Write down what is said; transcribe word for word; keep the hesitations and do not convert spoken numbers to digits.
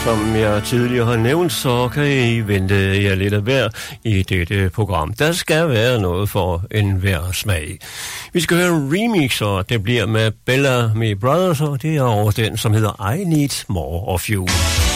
Som jeg tidligere har nævnt, så kan I vente jer lidt af hver i dette program. Der skal være noget for enhver smag. Vi skal høre en remix, og det bliver med Bellamy Brothers, og det er over den, som hedder I Need More of You.